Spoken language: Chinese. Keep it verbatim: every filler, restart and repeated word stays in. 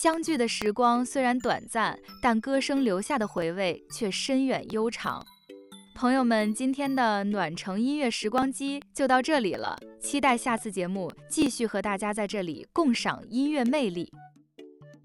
相聚的时光虽然短暂，但歌声留下的回味却深远悠长。朋友们，今天的暖城音乐时光机就到这里了，期待下次节目继续和大家在这里共赏音乐魅力。